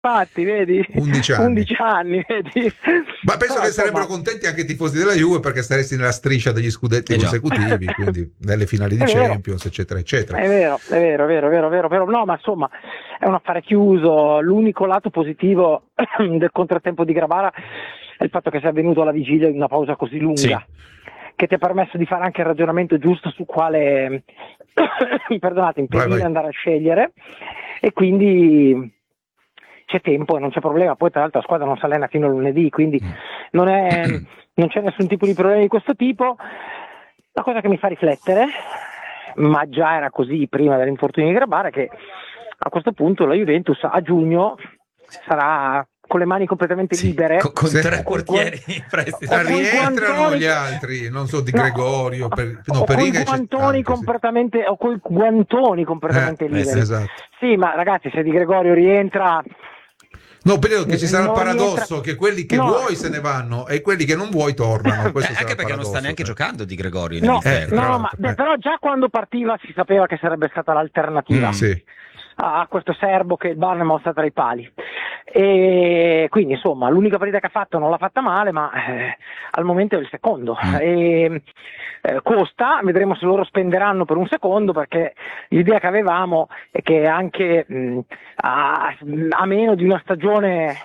Infatti, vedi? 11 anni. 11 anni, vedi? Ma penso Però, che sarebbero contenti anche i tifosi della Juve, perché staresti nella striscia degli scudetti consecutivi, quindi nelle finali di è vero. Champions, eccetera, eccetera. È vero, è vero, è vero, è vero, è vero, è vero. No, ma insomma, è un affare chiuso. L'unico lato positivo del contrattempo di Grabara è il fatto che sia avvenuto alla vigilia di una pausa così lunga, che ti ha permesso di fare anche il ragionamento giusto su quale, perdonate, impedire andare a scegliere, e quindi c'è tempo e non c'è problema. Poi tra l'altro la squadra non si allena fino a lunedì, quindi non c'è nessun tipo di problema di questo tipo. La cosa che mi fa riflettere, ma già era così prima dell'infortunio di Grabara, è che a questo punto la Juventus a giugno sarà con le mani completamente libere, con tre portieri in prestito. Rientrano gli altri, non so, Di Gregorio, con guantoni completamente, o con guantoni completamente liberi. Esatto. Sì, ma ragazzi, se Di Gregorio rientra, no, credo che ci sarà il paradosso che quelli che vuoi se ne vanno e quelli che non vuoi tornano. Anche perché non sta neanche giocando Di Gregorio in però già quando partiva si sapeva che sarebbe stata l'alternativa a questo serbo che il Bournemouth sta tra i pali, e quindi insomma l'unica partita che ha fatto non l'ha fatta male, ma al momento è il secondo. Costa, vedremo se loro spenderanno per un secondo, perché l'idea che avevamo è che anche a meno di una stagione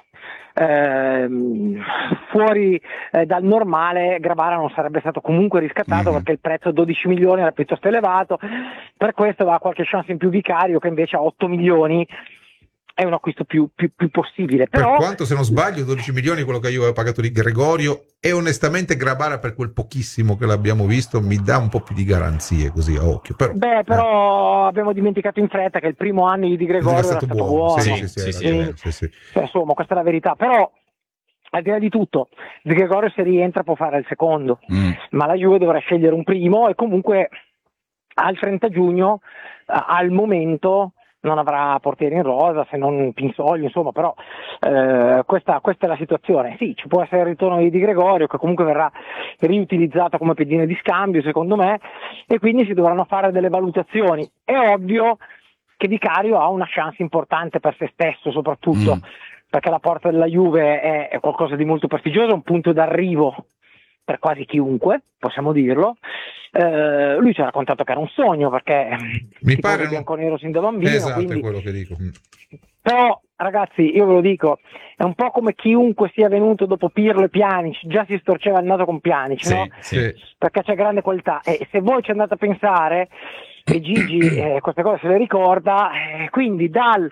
fuori dal normale, Grabara non sarebbe stato comunque riscattato, perché il prezzo 12 milioni era piuttosto elevato. Per questo aveva qualche chance in più Vicario, che invece a 8 milioni è un acquisto più possibile. Però, per quanto, se non sbaglio, 12 milioni quello che io avevo pagato di Gregorio, e onestamente Grabara, per quel pochissimo che l'abbiamo visto, mi dà un po' più di garanzie così a occhio. Però abbiamo dimenticato in fretta che il primo anno di Gregorio era stato buono. Sì. Insomma, questa è la verità. Però al di là di tutto, Di Gregorio se rientra può fare il secondo, ma la Juve dovrà scegliere un primo, e comunque al 30 giugno al momento non avrà portiere in rosa, se non Pinsoglio, insomma. Però questa è la situazione. Sì, ci può essere il ritorno di Gregorio, che comunque verrà riutilizzato come pedine di scambio, secondo me, e quindi si dovranno fare delle valutazioni. È ovvio che Vicario ha una chance importante per se stesso, soprattutto perché la porta della Juve è qualcosa di molto prestigioso, un punto d'arrivo per quasi chiunque, possiamo dirlo. Lui ci ha raccontato che era un sogno, perché mi pare bianconero sin da bambino. Esatto, quindi... è quello che dico. Però ragazzi, io ve lo dico, è un po' come chiunque sia venuto dopo Pirlo e Pjanic, già si storceva il naso con Pjanic, no? Perché c'è grande qualità, e se voi ci andate a pensare, e Gigi queste cose se le ricorda, quindi dal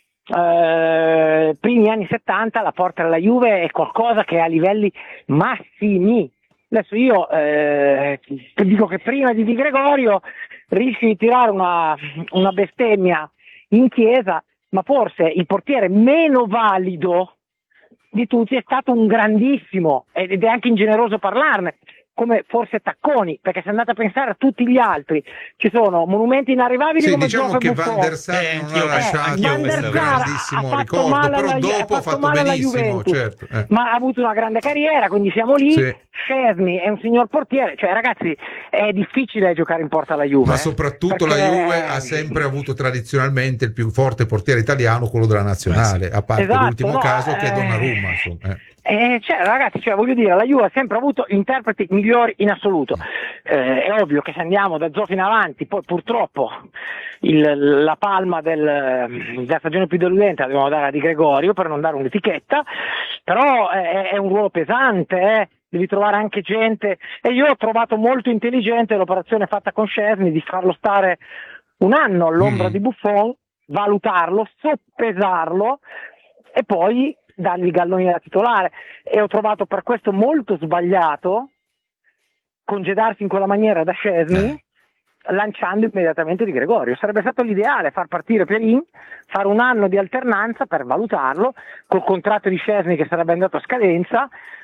primi anni 70 la porta della Juve è qualcosa che è a livelli massimi. Adesso io dico che prima di Di Gregorio rischi di tirare una bestemmia in chiesa, ma forse il portiere meno valido di tutti è stato un grandissimo, ed è anche ingeneroso parlarne, come forse Tacconi, perché se andate a pensare a tutti gli altri ci sono monumenti inarrivabili, come diciamo che Buffon. Van der Sar non ha lasciato un grandissimo ricordo, però dopo ha fatto benissimo, certo. Ma ha avuto una grande carriera, quindi siamo lì. Szczęsny è un signor portiere, cioè ragazzi è difficile giocare in porta alla Juve, ma soprattutto la Juve ha sempre avuto tradizionalmente il più forte portiere italiano, quello della nazionale, a parte l'ultimo caso che è Donnarumma, insomma. Ragazzi, voglio dire, la Juve ha sempre avuto interpreti migliori in assoluto. È ovvio che se andiamo da Zoff in avanti, poi purtroppo la palma della stagione più deludente la dobbiamo dare a Di Gregorio, per non dare un'etichetta, però è un ruolo pesante, devi trovare anche gente, e io ho trovato molto intelligente l'operazione fatta con Szczęsny di farlo stare un anno all'ombra di Buffon, valutarlo, soppesarlo e poi dargli i galloni da titolare. E ho trovato per questo molto sbagliato congedarsi in quella maniera da Szczęsny lanciando immediatamente Di Gregorio. Sarebbe stato l'ideale far partire Perin, fare un anno di alternanza per valutarlo col contratto di Szczęsny che sarebbe andato a scadenza,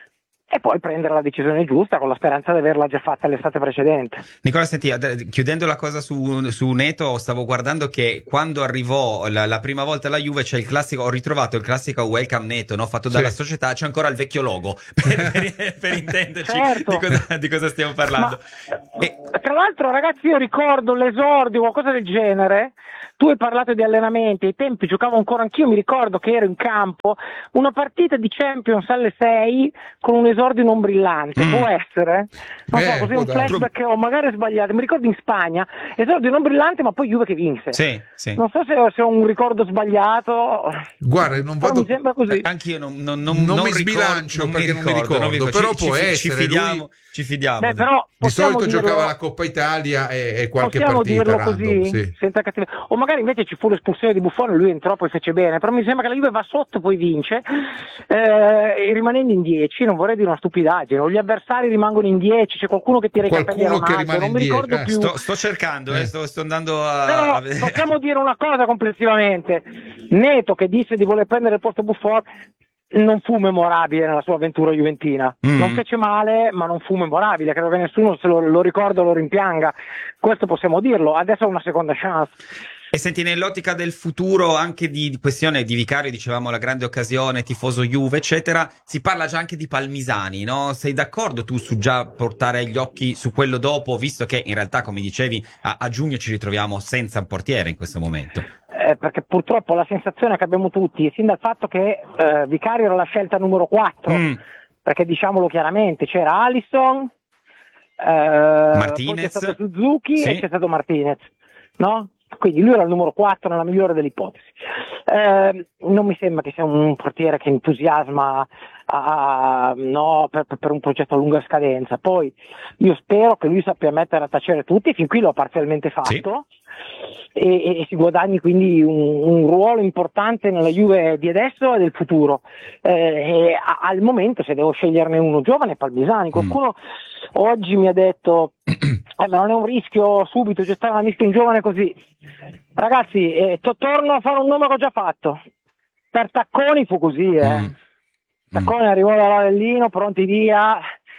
e poi prendere la decisione giusta con la speranza di averla già fatta l'estate precedente. Nicola, senti, chiudendo la cosa su Neto, stavo guardando che quando arrivò la prima volta alla Juve c'è il classico, ho ritrovato il classico Welcome Neto, no? Fatto dalla società, c'è ancora il vecchio logo per intenderci, certo. di cosa stiamo parlando. Tra l'altro, ragazzi, io ricordo l'esordio, qualcosa del genere. Tu hai parlato di allenamenti, ai tempi giocavo ancora anch'io, mi ricordo che ero in campo, una partita di Champions alle 6 con un esordio non brillante, può essere? Non so, così un flashback che ho magari sbagliato, mi ricordo in Spagna, esordio non brillante ma poi Juve che vinse. Sì. Non so se ho un ricordo sbagliato. Guarda, non vado... mi sembra così. Anch'io non mi sbilancio perché non mi ricordo, però può essere, ci fidiamo. Beh, però di solito giocava la Coppa Italia e qualche possiamo partita dirlo random, così, senza cattiveria. O magari invece ci fu l'espulsione di Buffon e lui entrò poi fece bene, però mi sembra che la Juve va sotto poi vince, e rimanendo in 10, non vorrei dire una stupidaggine, o gli avversari rimangono in 10, c'è qualcuno che tira i capelli a Ronaldo, non mi ricordo più. Sto cercando, sto andando a vedere. Possiamo dire una cosa complessivamente, Neto che disse di voler prendere il posto Buffon non fu memorabile nella sua avventura juventina, non fece male ma non fu memorabile, credo che nessuno se lo ricorda o lo rimpianga, questo possiamo dirlo, adesso ha una seconda chance. E senti, nell'ottica del futuro anche di questione di Vicario, dicevamo la grande occasione, tifoso Juve eccetera, si parla già anche di Palmisani, no? Sei d'accordo tu su già portare gli occhi su quello dopo, visto che in realtà come dicevi a giugno ci ritroviamo senza un portiere in questo momento? Perché purtroppo la sensazione che abbiamo tutti, sin dal fatto che Vicario era la scelta numero 4, perché diciamolo chiaramente, c'era Alisson, Martinez, poi c'è stato Suzuki e c'è stato Martinez, no? Quindi lui era il numero 4 nella migliore delle ipotesi. Non mi sembra che sia un portiere che entusiasma per un progetto a lunga scadenza. Poi io spero che lui sappia mettere a tacere tutti, fin qui l'ho parzialmente fatto, e si guadagni quindi un ruolo importante nella Juve di adesso e del futuro. E al momento, se devo sceglierne uno giovane, Palmisani. Qualcuno oggi mi ha detto ma non è un rischio subito gettare una mischia in giovane così. Ragazzi, torno a fare un nome che ho già fatto. Per Tacconi fu così, Tacconi arrivò da Lavellino, pronti via.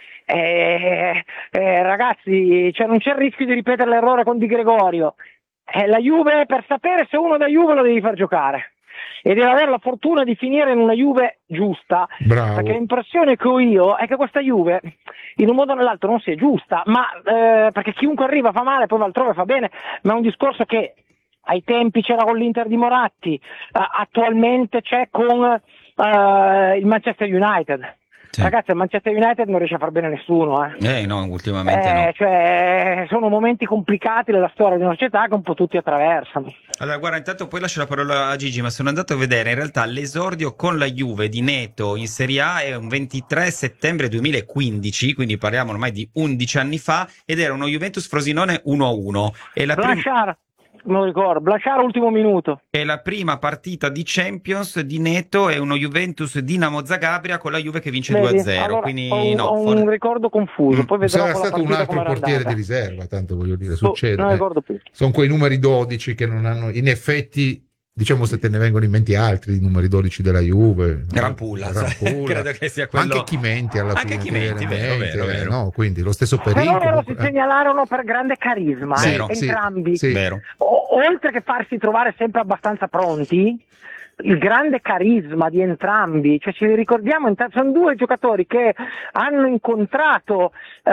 Ragazzi, non c'è il rischio di ripetere l'errore con Di Gregorio. La Juve, per sapere se uno da Juve lo devi far giocare e deve avere la fortuna di finire in una Juve giusta. Bravo. Perché l'impressione che ho io è che questa Juve in un modo o nell'altro non sia giusta, ma perché chiunque arriva fa male, poi va altrove fa bene, ma è un discorso che ai tempi c'era con l'Inter di Moratti, attualmente c'è con il Manchester United. Sì. Ragazzi, il Manchester United non riesce a far bene nessuno. No, ultimamente no. Cioè, sono momenti complicati nella storia di una società che un po' tutti attraversano. Allora, guarda, intanto poi lascio la parola a Gigi, ma sono andato a vedere, in realtà l'esordio con la Juve di Neto in Serie A è un 23 settembre 2015, quindi parliamo ormai di 11 anni fa, ed era uno Juventus Frosinone 1-1. E la me lo ricordo, Blanchard ultimo minuto. E la prima partita di Champions di Neto è uno Juventus Dinamo Zagabria con la Juve che vince 2-0. Allora, quindi ho un ricordo confuso. Poi sarà stato un altro portiere di riserva, tanto voglio dire, succede. Non ricordo più. Sono quei numeri 12 che non hanno, in effetti, diciamo, se te ne vengono in mente altri, i numeri 12 della Juve. Rampulla. Credo che sia quello. Anche Chimenti alla fine. Anche Chimenti, vero. No, quindi lo stesso pericolo. Però loro si segnalarono per grande carisma, entrambi. Sì. Vero. Oltre che farsi trovare sempre abbastanza pronti, il grande carisma di entrambi, cioè ci ricordiamo, sono due giocatori che hanno incontrato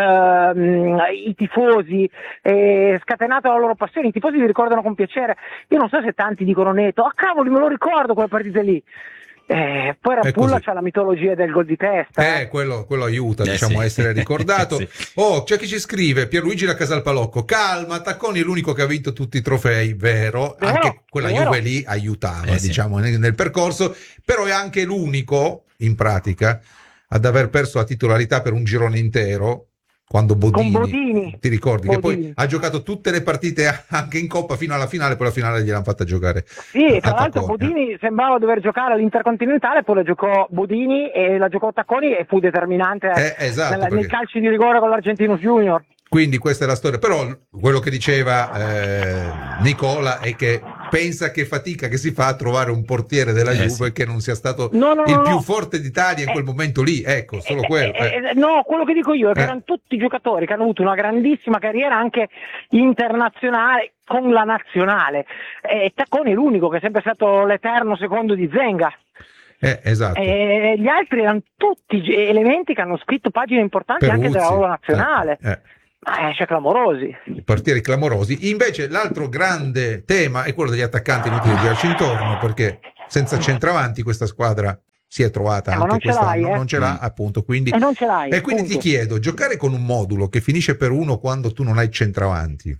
i tifosi e scatenato la loro passione, i tifosi li ricordano con piacere. Io non so se tanti dicono Neto, cavoli, me lo ricordo quelle partite lì. Poi Rampulla c'ha la mitologia del gol di testa. Quello aiuta, diciamo, a essere ricordato. C'è chi ci scrive, Pierluigi da Casalpalocco, calma, Tacconi è l'unico che ha vinto tutti i trofei, vero? Anche quella Juve lì aiutava, diciamo, nel percorso, però è anche l'unico, in pratica, ad aver perso la titolarità per un girone intero, quando Bodini, ti ricordi che poi ha giocato tutte le partite anche in Coppa fino alla finale, poi la finale gliel'hanno fatta giocare. Sì, tra l'altro Bodini sembrava dover giocare all'Intercontinentale, poi la giocò Bodini e la giocò Tacconi e fu determinante nei calci di rigore con l'Argentinos Junior. Quindi questa è la storia, però quello che diceva Nicola è che pensa che fatica che si fa a trovare un portiere della Juve che non sia stato il più forte d'Italia in quel momento lì, ecco, solo quello. No, quello che dico io è che erano tutti giocatori che hanno avuto una grandissima carriera anche internazionale con la nazionale, e Tacconi è l'unico che è sempre stato l'eterno secondo di Zenga. Esatto. Gli altri erano tutti elementi che hanno scritto pagine importanti Peruzzi, anche della loro nazionale. Cioè clamorosi. Portieri clamorosi. Invece l'altro grande tema è quello degli attaccanti, inutile girarci intorno, perché senza centravanti questa squadra si è trovata anche quest'anno, non ce l'ha appunto, quindi non ce l'hai, e quindi punto. Ti chiedo, giocare con un modulo che finisce per 1 quando tu non hai centravanti,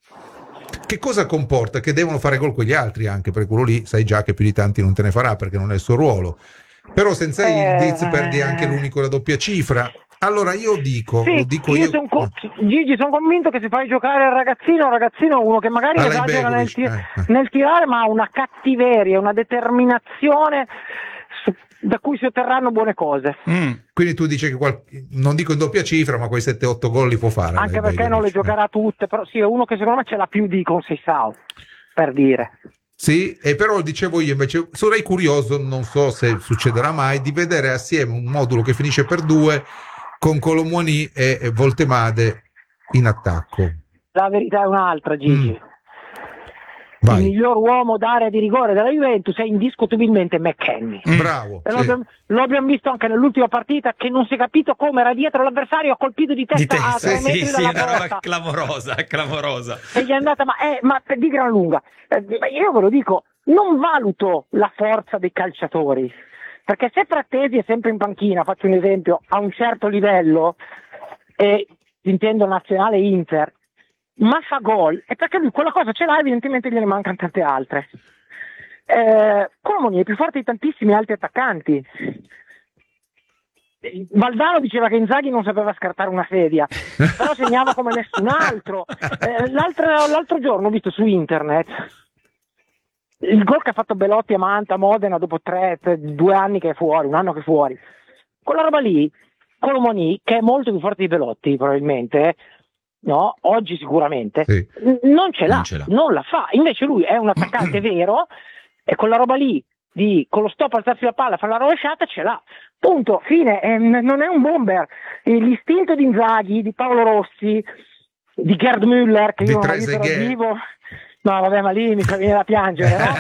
che cosa comporta? Che devono fare gol quegli altri, anche per quello lì sai già che più di tanti non te ne farà perché non è il suo ruolo, però senza Ildiz perdi anche l'unico la doppia cifra. Allora io dico, Gigi, sono convinto che se fai giocare il ragazzino uno che magari esagera nel tirare, ma ha una cattiveria, una determinazione da cui si otterranno buone cose. Quindi tu dici che non dico in doppia cifra, ma quei 7-8 gol li può fare. Anche perché non le giocherà tutte, però sì, è uno che secondo me ce l'ha più di Conceição, per dire. Sì, e però dicevo io invece sarei curioso, non so se succederà mai, di vedere assieme un modulo che finisce per 2 con Colomoni e Voltemade in attacco. La verità è un'altra, Gigi. Vai. Il miglior uomo d'area di rigore della Juventus è indiscutibilmente McKennie. Bravo. Lo abbiamo visto anche nell'ultima partita, che non si è capito come era dietro l'avversario, ha colpito di testa a 3 metri dalla porta. Una roba clamorosa. E gli è andata, ma di gran lunga. Io ve lo dico, non valuto la forza dei calciatori, perché se Frattesi è sempre in panchina, faccio un esempio, a un certo livello, e intendo nazionale Inter, ma fa gol, è perché lui quella cosa ce l'ha, evidentemente gliene mancano tante altre. Colomoni è più forte di tantissimi altri attaccanti. Valdano diceva che Inzaghi non sapeva scartare una sedia, però segnava come nessun altro. L'altro giorno ho visto su internet il gol che ha fatto Belotti a Manta, Modena, dopo 2 anni che è fuori, 1 anno che è fuori. Quella roba lì, Colomoni, che è molto più forte di Belotti probabilmente, no, oggi sicuramente, sì. non ce l'ha, non la fa. Invece lui è un attaccante vero, e quella roba lì con lo stop alzarsi la palla, fare la rovesciata, ce l'ha. Punto, fine. Non è un bomber. L'istinto di Inzaghi, di Paolo Rossi, di Gerd Müller, che io non ho visto dal vivo. No, vabbè, ma lì mi fa venire da piangere, no?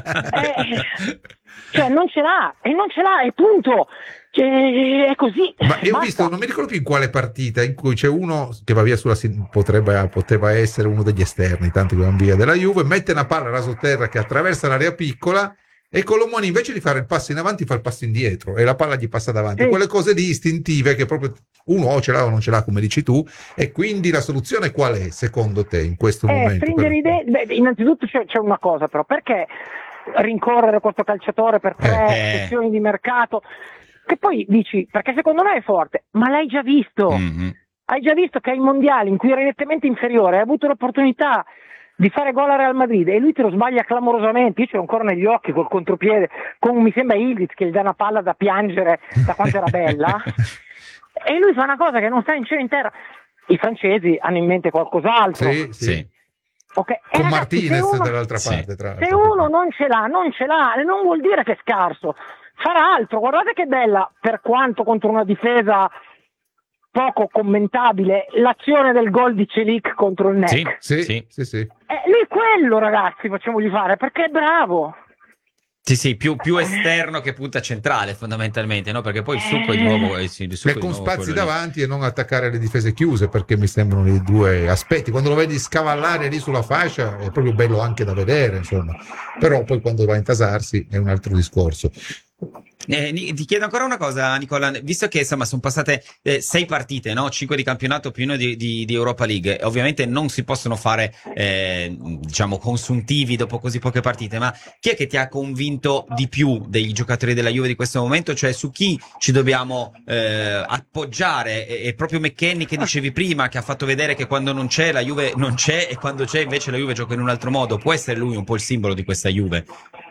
Cioè non ce l'ha, e punto. È così. Ma io ho visto, non mi ricordo più in quale partita, in cui c'è uno che va via sulla poteva essere uno degli esterni, tanti che vanno via della Juve, mette una palla rasoterra che attraversa l'area piccola, e Colomoni invece di fare il passo in avanti fa il passo indietro e la palla gli passa davanti. Sì. Quelle cose lì istintive che proprio uno o ce l'ha o non ce l'ha, come dici tu. E quindi la soluzione qual è secondo te in questo momento? Innanzitutto c'è una cosa, però, perché rincorrere questo calciatore per 3 sessioni di mercato, che poi dici perché secondo me è forte, ma l'hai già visto. Hai già visto che ai mondiali in cui eri nettamente inferiore hai avuto l'opportunità di fare gol a Real Madrid e lui te lo sbaglia clamorosamente. Io ce l'ho ancora negli occhi col contropiede, mi sembra Ildiz che gli dà una palla da piangere da quanto era bella e lui fa una cosa che non sta in cielo in terra. I francesi hanno in mente qualcos'altro. Sì. Okay. Con ragazzi, Martinez dall'altra parte. Se uno non ce l'ha, non vuol dire che è scarso, farà altro. Guardate che bella, per quanto contro una difesa poco commentabile, l'azione del gol di Celik contro il NEC. Sì. Lì quello, ragazzi, facciamogli fare, perché è bravo. Sì, più esterno che punta centrale, fondamentalmente, no? Perché poi il succo è di nuovo. Con spazi davanti e non attaccare le difese chiuse, perché mi sembrano i 2 aspetti. Quando lo vedi scavallare lì sulla fascia è proprio bello anche da vedere, insomma. Però poi quando va a intasarsi è un altro discorso. Ti chiedo ancora una cosa, Nicola, visto che insomma sono passate 6 partite, no? 5 di campionato più 1 di Europa League, ovviamente non si possono fare diciamo consuntivi dopo così poche partite, ma chi è che ti ha convinto di più dei giocatori della Juve di questo momento? Cioè su chi ci dobbiamo appoggiare? È proprio McKennie che dicevi prima, che ha fatto vedere che quando non c'è la Juve non c'è, e quando c'è invece la Juve gioca in un altro modo. Può essere lui un po' il simbolo di questa Juve?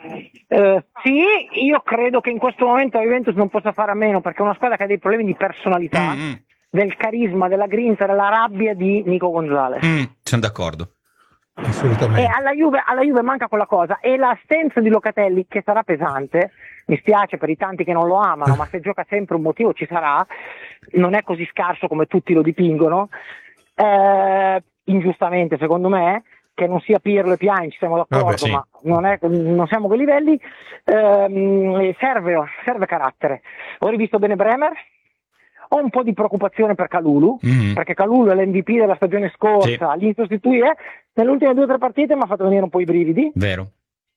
Sì, io credo che in questo momento la Juventus non possa fare a meno, perché è una squadra che ha dei problemi di personalità, del carisma, della grinta, della rabbia di Nico Gonzalez. Sono d'accordo. Assolutamente. E alla Juve manca quella cosa, e l'assenza di Locatelli, che sarà pesante, mi spiace per i tanti che non lo amano, ma se gioca sempre un motivo ci sarà, non è così scarso come tutti lo dipingono, ingiustamente secondo me, che non sia Pirlo e Pjanic, siamo d'accordo, sì. ma non siamo a quei livelli. Serve carattere. Ho rivisto bene Bremer, ho un po' di preoccupazione per Kalulu, perché Kalulu è l'MVP della stagione scorsa, li sostituire nelle ultime 2 o 3 partite mi ha fatto venire un po' i brividi. Vero.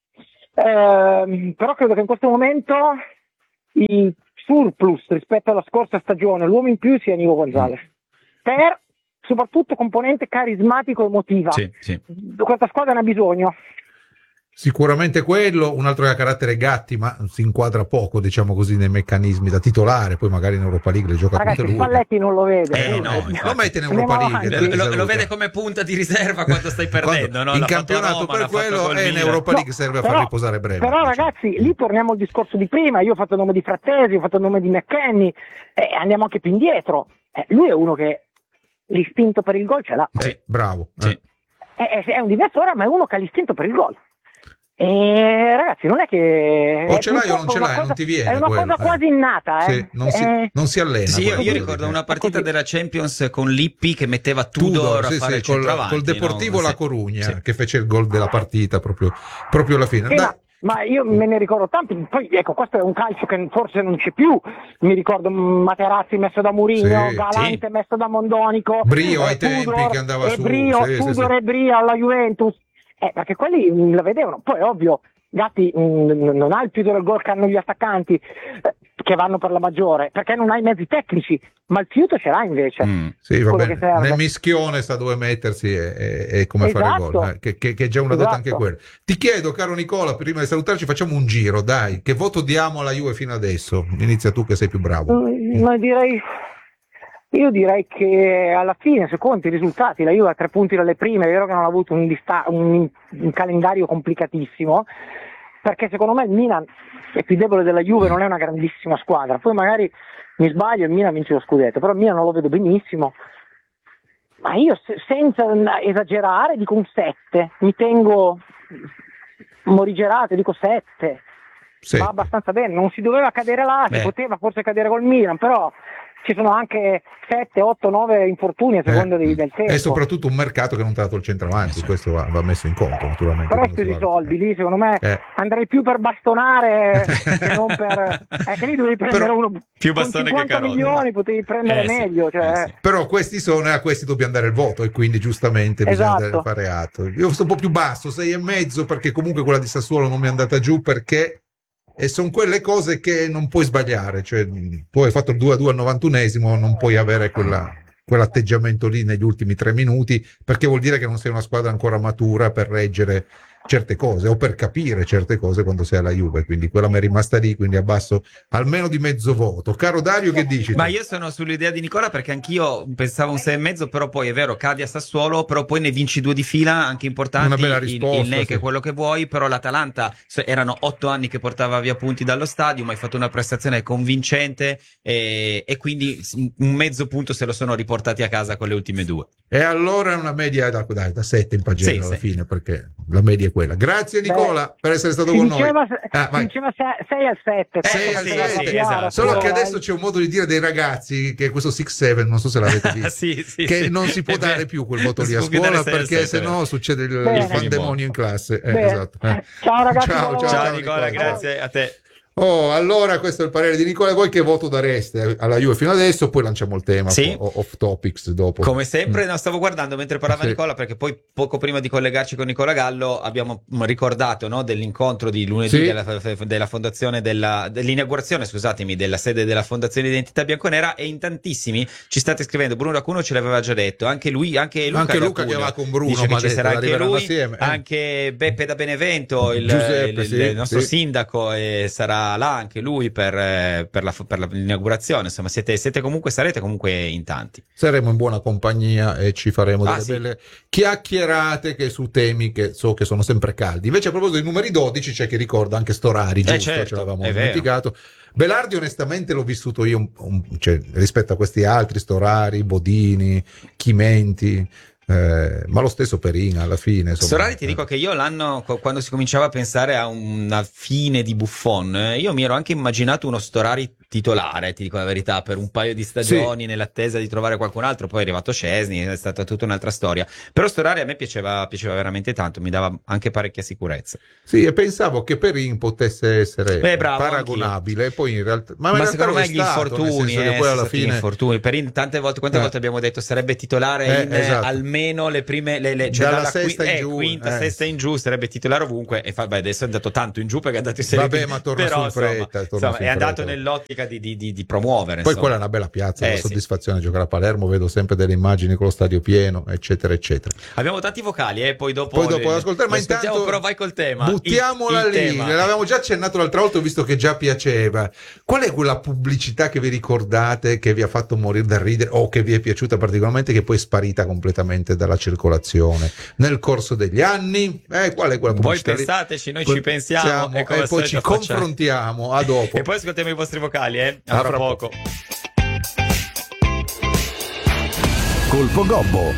Però credo che in questo momento il surplus rispetto alla scorsa stagione, l'uomo in più sia Nico Gonzalez, per soprattutto componente carismatico e emotiva. Sì. Questa squadra ne ha bisogno. Sicuramente quello, un altro che ha carattere Gatti, ma si inquadra poco, diciamo così, nei meccanismi da titolare, poi magari in Europa League le gioca tutte lui. Spalletti non lo vede. Lo mette in Europa League. Lo vede come punta di riserva quando stai perdendo. In campionato per quello, e in Europa League serve a far riposare Bremer. Però ragazzi, lì torniamo al discorso di prima, io ho fatto il nome di Frattesi, ho fatto il nome di McKennie, andiamo anche più indietro. Lui è uno che l'istinto per il gol ce l'ha. Bravo. Sì. È un difensore, ma è uno che ha l'istinto per il gol. E ragazzi, non è che o ce l'hai o non ce l'hai, non ti viene. È una cosa quasi innata. Sì, non si allena. Sì, io ricordo una partita della Champions con Lippi che metteva Tudor a fare il centravanti, col Deportivo La Corugna, che fece il gol della partita proprio alla fine. Ma io me ne ricordo tanti, poi ecco, questo è un calcio che forse non c'è più. Mi ricordo Materazzi messo da Mourinho, Galante messo da Mondonico, Brio ai tempi che andava su, Tudor e Brio alla Juventus. Perché quelli la vedevano. Poi ovvio, Gatti non ha il più del gol che hanno gli attaccanti, che vanno per la maggiore, perché non ha i mezzi tecnici, ma il fiuto ce l'ha invece. Sì, va bene. Nel mischione sa dove mettersi e come fare gol, che è già una data anche quella. Ti chiedo, caro Nicola, prima di salutarci facciamo un giro, dai, che voto diamo alla Juve fino adesso? Inizia tu che sei più bravo. Io direi che alla fine, se conti i risultati, la Juve ha 3 punti dalle prime, è vero che non ha avuto un calendario complicatissimo, perché secondo me il Milan è più debole della Juve, non è una grandissima squadra. Poi magari mi sbaglio e il Milan vince lo scudetto, però il Milan non lo vedo benissimo. Ma io senza esagerare dico un 7, mi tengo morigerato, dico 7. Sì. Va abbastanza bene, non si doveva cadere là, si poteva forse cadere col Milan, però ci sono anche 7, 8, 9 infortuni a seconda del tempo. E soprattutto un mercato che non ti ha dato il centravanti, questo va messo in conto naturalmente. Però più di soldi, lì secondo me andrei più per bastonare che non per... che lì dovevi prendere uno più bastone con 50 che milioni, potevi prendere meglio. Però questi sono, e a questi dobbiamo dare il voto, e quindi giustamente bisogna fare atto. Io sto un po' più basso, 6,5, perché comunque quella di Sassuolo non mi è andata giù, perché... E sono quelle cose che non puoi sbagliare, cioè tu hai fatto il 2-2 al 91esimo, non puoi avere quell'atteggiamento lì negli ultimi 3 minuti, perché vuol dire che non sei una squadra ancora matura per reggere certe cose o per capire certe cose quando sei alla Juve, quindi quella mi è rimasta lì, quindi abbasso almeno di mezzo voto. Caro Dario, che dici? Ma io sono sull'idea di Nicola, perché anch'io pensavo un 6,5, però poi è vero, cadi a Sassuolo, però poi ne vinci 2 di fila anche importanti. Una bella risposta, il NEC è quello che vuoi, però l'Atalanta erano 8 anni che portava via punti dallo stadio, ma hai fatto una prestazione convincente e quindi un mezzo punto se lo sono riportati a casa con le ultime 2. E allora una media da 7 in pagella alla fine, perché la media è quella. Grazie Nicola per essere stato con noi. Diceva 6 al 7. 6 al 7, esatto. Solo che adesso c'è un modo di dire dei ragazzi, che è questo 6-7, non so se l'avete visto, che non si può dare più quel voto lì a scuola, perché sennò succede il pandemonio in classe. Esatto. Ciao ragazzi. Ciao Nicola, grazie a te. Allora questo è il parere di Nicola. Voi che voto dareste alla Juve fino adesso? Poi lanciamo il tema off topics dopo. Come sempre, stavo guardando mentre parlava Nicola, perché poi poco prima di collegarci con Nicola Gallo abbiamo ricordato dell'incontro di lunedì della fondazione dell'inaugurazione, scusatemi, della sede della Fondazione Identità Bianconera, e in tantissimi ci state scrivendo. Bruno D'Acuno ce l'aveva già detto, anche Luca che va con Bruno, dice che ci sarà anche lui, assieme. Anche Beppe da Benevento, il nostro sindaco, sarà là anche lui per l'inaugurazione. Insomma, sarete comunque in tanti. Saremo in buona compagnia e ci faremo delle belle chiacchierate su temi che so che sono sempre caldi. Invece, a proposito dei numeri 12, c'è chi ricorda anche Storari, giusto? Certo, ce l'avevamo dimenticato. Belardi onestamente l'ho vissuto io rispetto a questi altri, Storari, Bodini, Chimenti. ma lo stesso Perin alla fine. Storari, ti dico che io l'anno, quando si cominciava a pensare a una fine di Buffon, io mi ero anche immaginato uno Storari titolare, ti dico la verità, per un paio di stagioni, nell'attesa di trovare qualcun altro. Poi è arrivato Szczesny, è stata tutta un'altra storia. Però Storari a me piaceva veramente tanto, mi dava anche parecchia sicurezza. Sì, e pensavo che Perin potesse essere paragonabile, anch'io. Poi in realtà, ma secondo me gli infortuni, poi alla fine infortuni. Perin quante volte abbiamo detto sarebbe titolare esatto. Almeno le prime, cioè dalla sesta in giù, quinta, sesta in giù, sarebbe titolare ovunque. E adesso è andato tanto in giù perché è andato in Serie B. Ma torna su fretta, è andato nell'ottica di promuovere. Poi quella è una bella piazza, la soddisfazione di giocare a Palermo, vedo sempre delle immagini con lo stadio pieno, eccetera eccetera. Abbiamo tanti vocali, poi dopo ascoltare, ma intanto però vai col tema. Buttiamola il lì, tema. l'avevamo già accennato l'altra volta, ho visto che già piaceva. Qual è quella pubblicità che vi ricordate, che vi ha fatto morire da ridere o che vi è piaciuta particolarmente, che poi è sparita completamente dalla circolazione nel corso degli anni? Qual è quella pubblicità? Voi pensateci, noi ci pensiamo e poi ci confrontiamo. A dopo. E poi ascoltiamo i vostri vocali, a fra poco. Colpo Gobbo.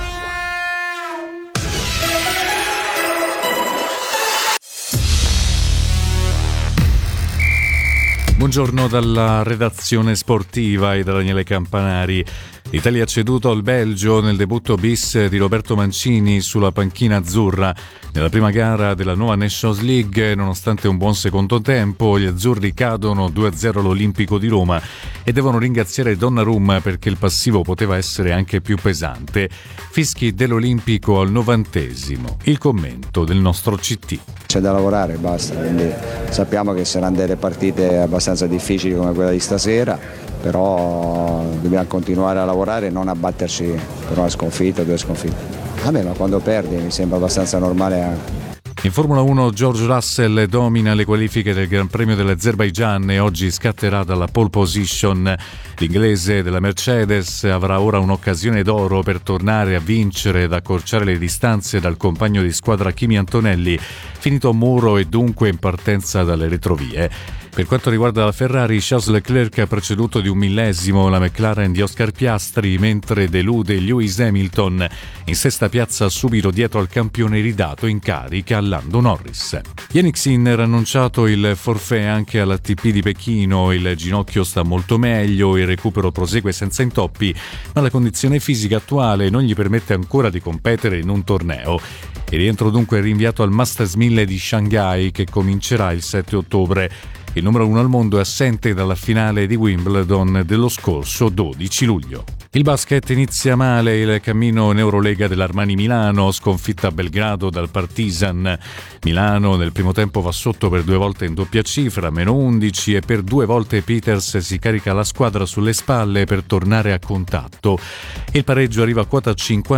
Buongiorno dalla redazione sportiva e da Daniele Campanari. L'Italia ha ceduto al Belgio nel debutto bis di Roberto Mancini sulla panchina azzurra. Nella prima gara della nuova Nations League, nonostante un buon secondo tempo, gli azzurri cadono 2-0 all'Olimpico di Roma e devono ringraziare Donnarumma perché il passivo poteva essere anche più pesante. Fischi dell'Olimpico al 90°. Il commento del nostro CT. C'è da lavorare, basta, quindi sappiamo che saranno delle partite abbastanza difficili come quella di stasera, però dobbiamo continuare a lavorare e non abbatterci per una sconfitta o due sconfitte. A me, ma quando perdi mi sembra abbastanza normale anche. In Formula 1 George Russell domina le qualifiche del Gran Premio dell'Azerbaigian e oggi scatterà dalla pole position. L'inglese della Mercedes avrà ora un'occasione d'oro per tornare a vincere ed accorciare le distanze dal compagno di squadra Kimi Antonelli, finito a muro e dunque in partenza dalle retrovie. Per quanto riguarda la Ferrari, Charles Leclerc ha preceduto di 1 millesimo la McLaren di Oscar Piastri, mentre delude Lewis Hamilton, in sesta piazza subito dietro al campione ridato in carica Lando Norris. Yannick Sinner ha annunciato il forfait anche all'ATP di Pechino, il ginocchio sta molto meglio, il recupero prosegue senza intoppi, ma la condizione fisica attuale non gli permette ancora di competere in un torneo. Il rientro dunque è rinviato al Masters 1000 di Shanghai che comincerà il 7 ottobre. Il numero 1 al mondo è assente dalla finale di Wimbledon dello scorso 12 luglio. Il basket inizia male il cammino in Eurolega dell'Armani Milano, sconfitta a Belgrado dal Partizan. Milano nel primo tempo va sotto per 2 volte in doppia cifra, -11, e per 2 volte Peters si carica la squadra sulle spalle per tornare a contatto. Il pareggio arriva a quota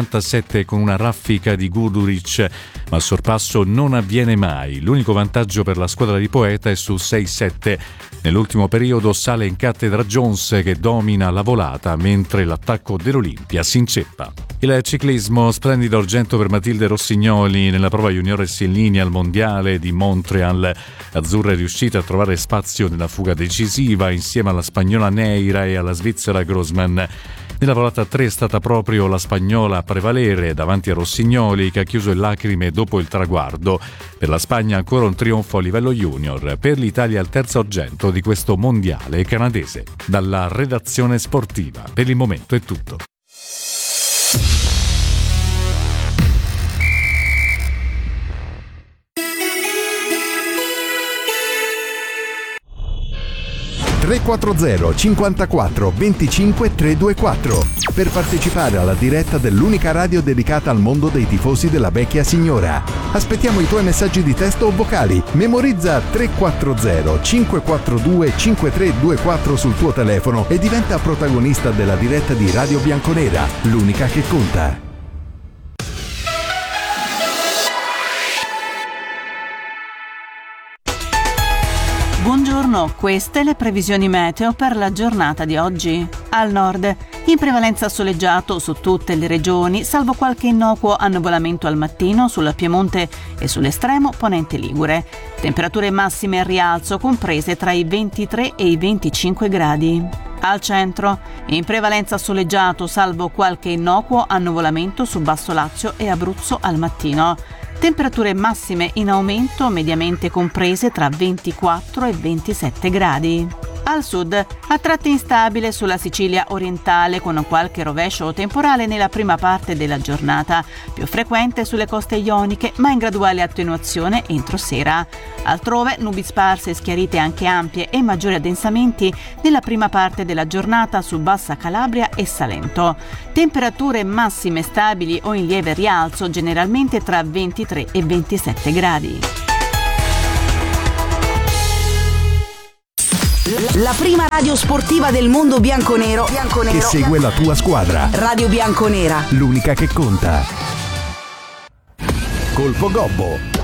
57 con una raffica di Guduric, ma il sorpasso non avviene mai. L'unico vantaggio per la squadra di Poeta è su 6-7. Nell'ultimo periodo sale in cattedra Jones che domina la volata mentre l'attacco dell'Olimpia si inceppa. Il ciclismo, splendido argento per Matilde Rossignoli nella prova juniores in linea al mondiale di Montreal. L'azzurra è riuscita a trovare spazio nella fuga decisiva insieme alla spagnola Neira e alla svizzera Grossman. Nella volata 3 è stata proprio la spagnola a prevalere davanti a Rossignoli, che ha chiuso in lacrime dopo il traguardo. Per la Spagna ancora un trionfo a livello junior, per l'Italia il terzo argento di questo mondiale canadese. Dalla redazione sportiva, per il momento è tutto. (340) 54 25 324 per partecipare alla diretta dell'unica radio dedicata al mondo dei tifosi della vecchia signora. Aspettiamo i tuoi messaggi di testo o vocali. Memorizza 340 542 5324 sul tuo telefono e diventa protagonista della diretta di Radio Bianconera, l'unica che conta. Buongiorno, queste le previsioni meteo per la giornata di oggi. Al nord, in prevalenza soleggiato su tutte le regioni, salvo qualche innocuo annuvolamento al mattino sul Piemonte e sull'estremo ponente ligure. Temperature massime al rialzo comprese tra i 23 e i 25 gradi. Al centro, in prevalenza soleggiato salvo qualche innocuo annuvolamento su Basso Lazio e Abruzzo al mattino. Temperature massime in aumento mediamente comprese tra 24 e 27 gradi. Al sud, a tratti instabile sulla Sicilia orientale con qualche rovescio temporale nella prima parte della giornata, più frequente sulle coste ioniche ma in graduale attenuazione entro sera. Altrove nubi sparse, schiarite anche ampie e maggiori addensamenti nella prima parte della giornata su Bassa Calabria e Salento. Temperature massime stabili o in lieve rialzo generalmente tra 23 e 27 gradi. La prima radio sportiva del mondo bianconero che segue la tua squadra. Radio Bianconera, l'unica che conta. Colpo Gobbo.